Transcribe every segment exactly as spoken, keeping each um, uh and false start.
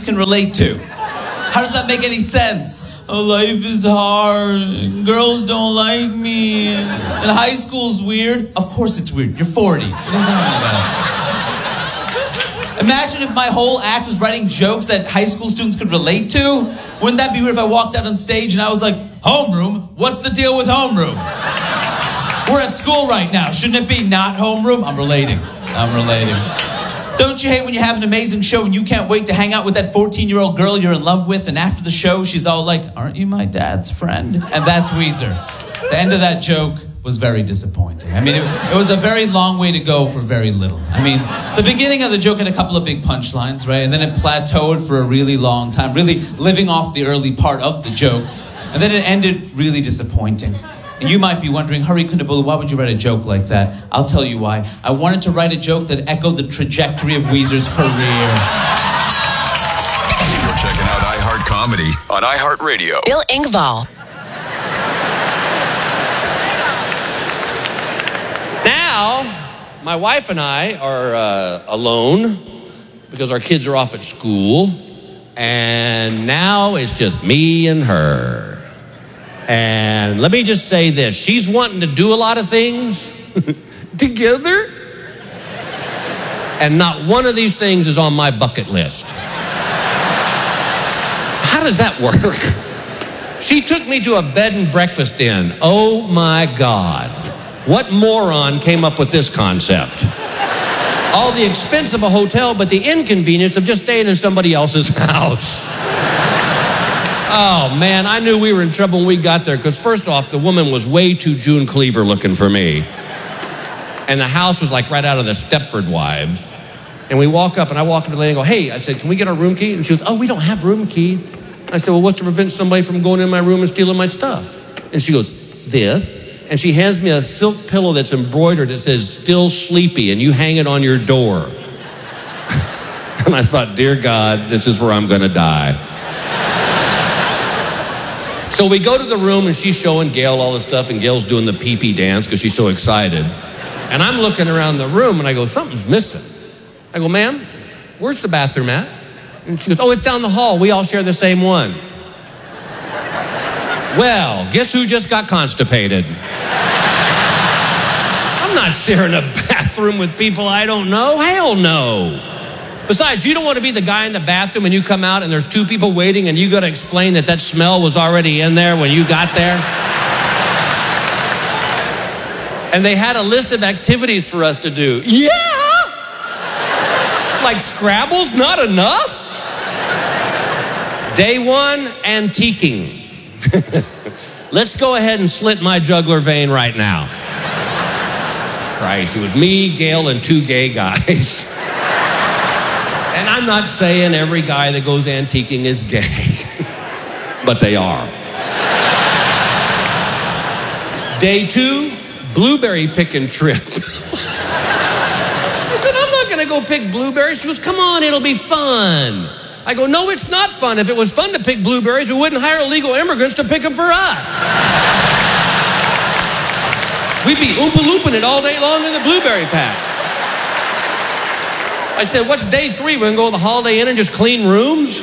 can relate to. How does that make any sense? Oh, life is hard. Girls don't like me. And high school's weird. Of course it's weird. You're forty. What are you talking about? Imagine if my whole act was writing jokes that high school students could relate to. Wouldn't that be weird if I walked out on stage and I was like, homeroom? What's the deal with homeroom? We're at school right now. Shouldn't it be not homeroom? I'm relating. I'm relating. Don't you hate when you have an amazing show and you can't wait to hang out with that fourteen-year-old girl you're in love with, and after the show, she's all like, aren't you my dad's friend? And that's Weezer. The end of that joke was very disappointing. I mean, it, it was a very long way to go for very little. I mean, the beginning of the joke had a couple of big punchlines, right? And then it plateaued for a really long time, really living off the early part of the joke. And then it ended really disappointing. And you might be wondering, Hari Kondabolu, why would you write a joke like that? I'll tell you why. I wanted to write a joke that echoed the trajectory of Weezer's career. You're checking out iHeart Comedy on iHeartRadio. Bill Engvall. Now, my wife and I are uh, alone because our kids are off at school. And now it's just me and her. And let me just say this. She's wanting to do a lot of things together. And not one of these things is on my bucket list. How does that work? She took me to a bed and breakfast inn. Oh my God. What moron came up with this concept? All the expense of a hotel, but the inconvenience of just staying in somebody else's house. Oh, man, I knew we were in trouble when we got there because, first off, the woman was way too June Cleaver looking for me. And the house was like right out of the Stepford Wives. And we walk up, and I walk up to the lady and go, hey, I said, can we get our room key? And she goes, oh, we don't have room keys. I said, well, what's to prevent somebody from going in my room and stealing my stuff? And she goes, this. And she hands me a silk pillow that's embroidered. It says, still sleepy, and you hang it on your door. And I thought, dear God, this is where I'm going to die. So we go to the room, and she's showing Gail all the stuff, and Gail's doing the pee-pee dance because she's so excited. And I'm looking around the room, and I go, something's missing. I go, ma'am, where's the bathroom at? And she goes, oh, it's down the hall. We all share the same one. Well, guess who just got constipated? I'm not sharing a bathroom with people I don't know. Hell no. Besides, you don't want to be the guy in the bathroom and you come out and there's two people waiting and you got to explain that that smell was already in there when you got there. And they had a list of activities for us to do. Yeah! Like Scrabble's not enough? Day one, antiquing. Let's go ahead and slit my jugular vein right now. Christ, it was me, Gail, and two gay guys. And I'm not saying every guy that goes antiquing is gay, but they are. Day two, blueberry picking trip. I said, I'm not gonna go pick blueberries. She goes, come on, it'll be fun. I go, no, it's not fun. If it was fun to pick blueberries, we wouldn't hire illegal immigrants to pick them for us. We'd be oompa looping it all day long in the blueberry patch. I said, what's day three? We're gonna go to the Holiday Inn and just clean rooms?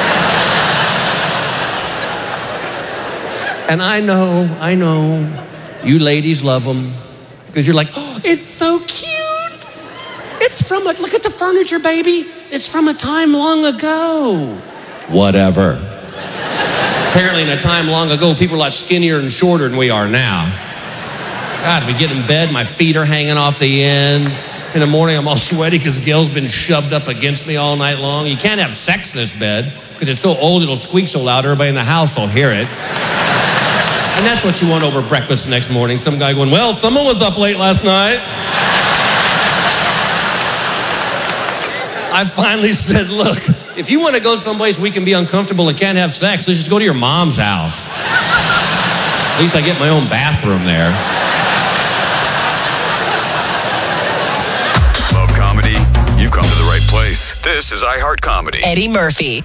And I know, I know, you ladies love them because you're like, oh, it's so cute. It's from a, look at the furniture, baby. It's from a time long ago. Whatever. Apparently in a time long ago, people were a lot skinnier and shorter than we are now. God, we get in bed, my feet are hanging off the end. In the morning, I'm all sweaty because Gail's been shoved up against me all night long. You can't have sex in this bed because it's so old, it'll squeak so loud, everybody in the house will hear it. And that's what you want over breakfast the next morning. Some guy going, well, someone was up late last night. I finally said, look, if you want to go someplace we can be uncomfortable and can't have sex, let's just go to your mom's house. At least I get my own bathroom there. Love comedy? You've come to the right place. This is iHeart Comedy. Eddie Murphy.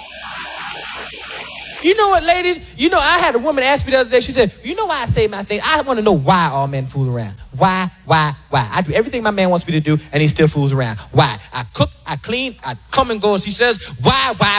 You know what, ladies? You know, I had a woman ask me the other day, she said, you know why I say my thing? I want to know why all men fool around. Why, why, why? I do everything my man wants me to do, and he still fools around. Why? I cook, I clean, I come and go as he says. Why, why,